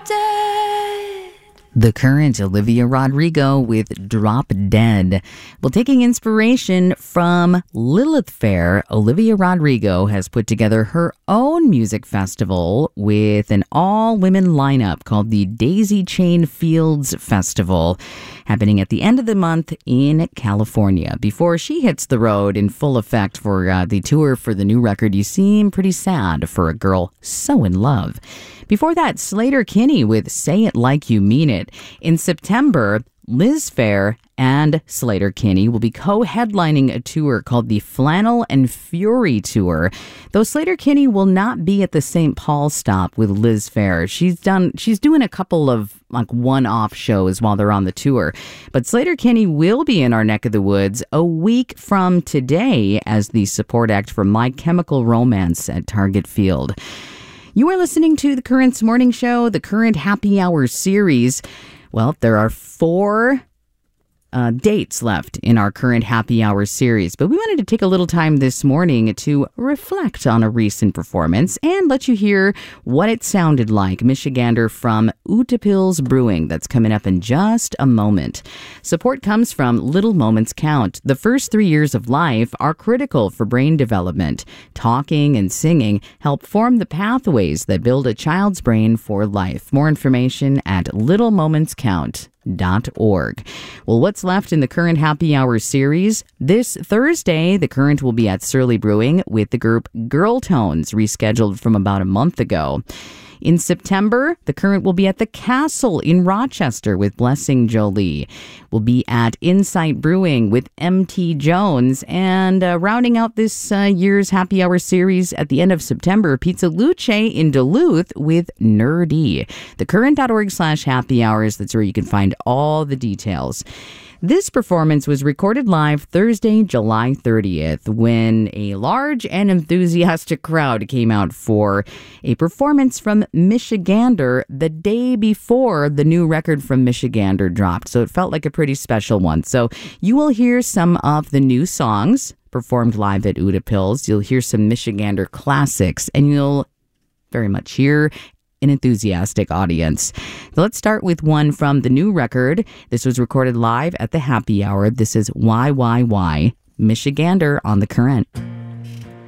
Dead. The Current, Olivia Rodrigo with Drop Dead. Well, taking inspiration from Lilith Fair, Olivia Rodrigo has put together her own music festival with an all-women lineup called the Daisy Chain Fields Festival, happening at the end of the month in California. Before she hits the road in full effect for the tour for the new record, You Seem Pretty Sad for a Girl So in Love. Before that, Sleater-Kinney with Say It Like You Mean It. In September, Liz Phair and Sleater-Kinney will be co-headlining a tour called the Flannel and Fury Tour. Though Sleater-Kinney will not be at the St. Paul stop with Liz Phair. She's doing a couple of one-off shows while they're on the tour. But Sleater-Kinney will be in our neck of the woods a week from today as the support act for My Chemical Romance at Target Field. You are listening to The Current's Morning Show, the Current Happy Hour series. Well, there are 4 dates left in our Current Happy Hour series, but we wanted to take a little time this morning to reflect on a recent performance and let you hear what it sounded like. Michigander from Utapils Brewing, that's coming up in just a moment. Support comes from Little Moments Count. The first 3 years of life are critical for brain development. Talking and singing help form the pathways that build a child's brain for life. More information at littlemomentscount.org. Well, what's left in the Current Happy Hour series? This Thursday, the Current will be at Surly Brewing with the group Girl Tones, rescheduled from about a month ago. In September, the Current will be at the Castle in Rochester with Blessing Jolie. We'll be at Insight Brewing with M.T. Jones. And rounding out this year's Happy Hour series at the end of September, Pizza Luce in Duluth with Nerdy. Thecurrent.org/happy hours. That's where you can find all the details. This performance was recorded live Thursday, July 30th, when a large and enthusiastic crowd came out for a performance from Michigander the day before the new record from Michigander dropped. So it felt like a pretty special one. So you will hear some of the new songs performed live at Utapils. You'll hear some Michigander classics, and you'll very much hear an enthusiastic audience. So let's start with one from the new record. This was recorded live at the Happy Hour. This is Why, Michigander on The Current.